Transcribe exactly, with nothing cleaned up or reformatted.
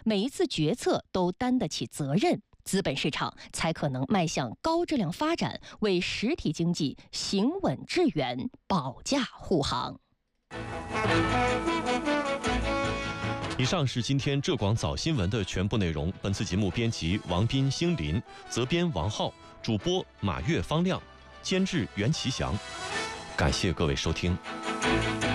每一次决策都担得起责任，资本市场才可能迈向高质量发展，为实体经济行稳致远保驾护航。 以上是今天浙广早新闻的全部内容。本次节目编辑王斌、星林，责编王浩，主播马月、方亮，监制袁其祥。感谢各位收听。